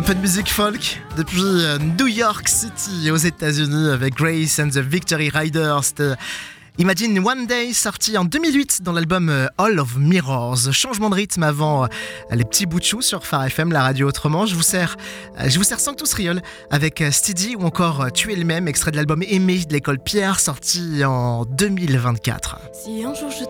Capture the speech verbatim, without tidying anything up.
Un peu de musique folk depuis New York City aux États-Unis avec Grace and the Victory Riders. C'était Imagine One Day, sorti en deux mille huit dans l'album All of Mirrors. Changement de rythme avant les petits bouts de chou sur Phare F M, la radio autrement. Je vous sers, je vous sers Sanctus Riol avec Steady ou encore Tu es le même, extrait de l'album Aimé de l'école Pierre, sorti en deux mille vingt-quatre. Si un jour je